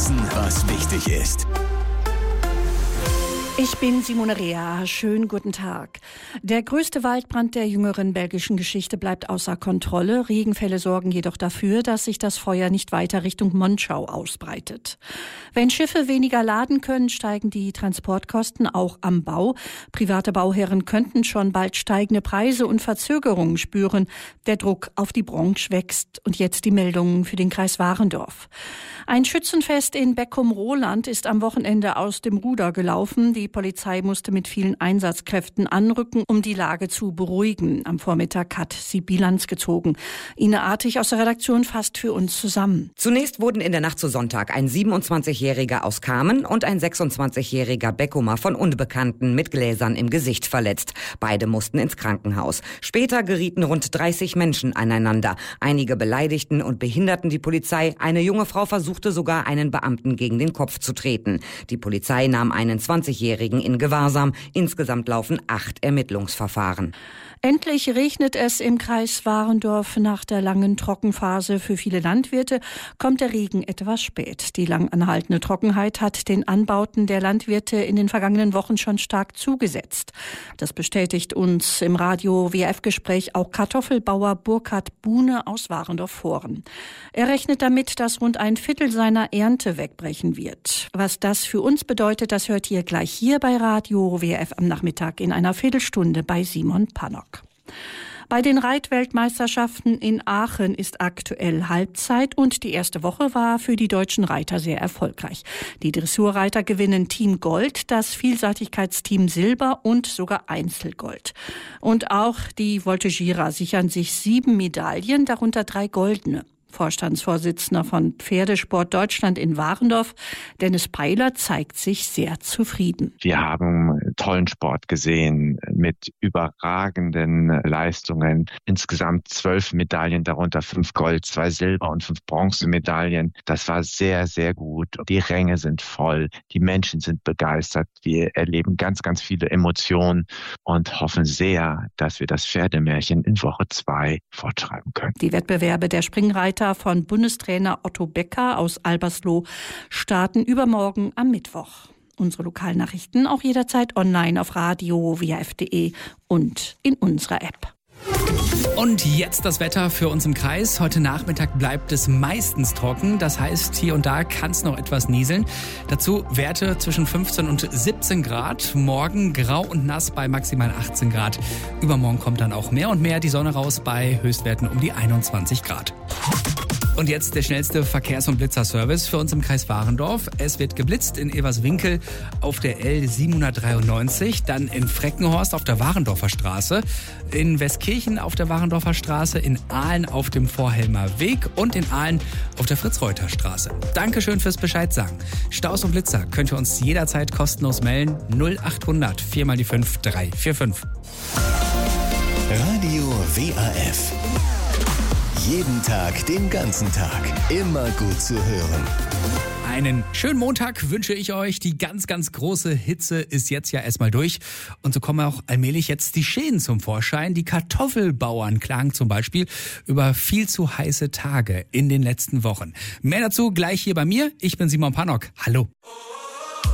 Wissen, was wichtig ist. Ich bin Simone Rea. Schönen guten Tag. Der größte Waldbrand der jüngeren belgischen Geschichte bleibt außer Kontrolle. Regenfälle sorgen jedoch dafür, dass sich das Feuer nicht weiter Richtung Monschau ausbreitet. Wenn Schiffe weniger laden können, steigen die Transportkosten auch am Bau. Private Bauherren könnten schon bald steigende Preise und Verzögerungen spüren. Der Druck auf die Branche wächst. Und jetzt die Meldungen für den Kreis Warendorf. Ein Schützenfest in Beckum-Roland ist am Wochenende aus dem Ruder gelaufen. Die Polizei musste mit vielen Einsatzkräften anrücken, um die Lage zu beruhigen. Am Vormittag hat sie Bilanz gezogen. Ine Artig aus der Redaktion fasst für uns zusammen. Zunächst wurden in der Nacht zu Sonntag ein 27-Jähriger aus Kamen und ein 26-Jähriger Beckumer von Unbekannten mit Gläsern im Gesicht verletzt. Beide mussten ins Krankenhaus. Später gerieten rund 30 Menschen aneinander. Einige beleidigten und behinderten die Polizei. Eine junge Frau versuchte sogar, einen Beamten gegen den Kopf zu treten. Die Polizei nahm einen 20-Jährigen in Gewahrsam. Insgesamt laufen 8 Ermittlungsverfahren. Endlich regnet es im Kreis Warendorf. Nach der langen Trockenphase für viele Landwirte kommt der Regen etwas spät. Die lang anhaltende Trockenheit hat den Anbauten der Landwirte in den vergangenen Wochen schon stark zugesetzt. Das bestätigt uns im Radio-WRF-Gespräch auch Kartoffelbauer Burkhard Buhne aus Warendorf-Voren. Er rechnet damit, dass rund ein Viertel seiner Ernte wegbrechen wird. Was das für uns bedeutet, das hört ihr gleich hier bei Radio-WRF am Nachmittag in einer Viertelstunde bei Simon Pannock. Bei den Reitweltmeisterschaften in Aachen ist aktuell Halbzeit und die erste Woche war für die deutschen Reiter sehr erfolgreich. Die Dressurreiter gewinnen Team Gold, das Vielseitigkeitsteam Silber und sogar Einzelgold. Und auch die Voltigierer sichern sich 7 Medaillen, darunter 3 goldene. Vorstandsvorsitzender von Pferdesport Deutschland in Warendorf, Dennis Peiler, zeigt sich sehr zufrieden. Wir haben tollen Sport gesehen mit überragenden Leistungen. Insgesamt 12 Medaillen, darunter 5 Gold, 2 Silber und 5 Bronzemedaillen. Das war sehr, sehr gut. Die Ränge sind voll, die Menschen sind begeistert. Wir erleben ganz, ganz viele Emotionen und hoffen sehr, dass wir das Pferdemärchen in Woche 2 fortschreiben können. Die Wettbewerbe der Springreiter von Bundestrainer Otto Becker aus Albersloh starten übermorgen am Mittwoch. Unsere Lokalnachrichten auch jederzeit online auf radio-wrf.de und in unserer App. Und jetzt das Wetter für uns im Kreis. Heute Nachmittag bleibt es meistens trocken. Das heißt, hier und da kann es noch etwas nieseln. Dazu Werte zwischen 15 und 17 Grad. Morgen grau und nass bei maximal 18 Grad. Übermorgen kommt dann auch mehr und mehr die Sonne raus bei Höchstwerten um die 21 Grad. Und jetzt der schnellste Verkehrs- und Blitzerservice für uns im Kreis Warendorf. Es wird geblitzt in Everswinkel auf der L793, dann in Freckenhorst auf der Warendorfer Straße, in Westkirchen auf der Warendorfer Straße, in Ahlen auf dem Vorhelmer Weg und in Ahlen auf der Fritz-Reuter Straße. Dankeschön fürs Bescheid sagen. Staus und Blitzer könnt ihr uns jederzeit kostenlos melden. 0800 4 mal die 5 345. Radio WRF. Jeden Tag, den ganzen Tag. Immer gut zu hören. Einen schönen Montag wünsche ich euch. Die ganz, ganz große Hitze ist jetzt ja erstmal durch. Und so kommen auch allmählich jetzt die Schäden zum Vorschein. Die Kartoffelbauern klagen zum Beispiel über viel zu heiße Tage in den letzten Wochen. Mehr dazu gleich hier bei mir. Ich bin Simon Pannock. Hallo.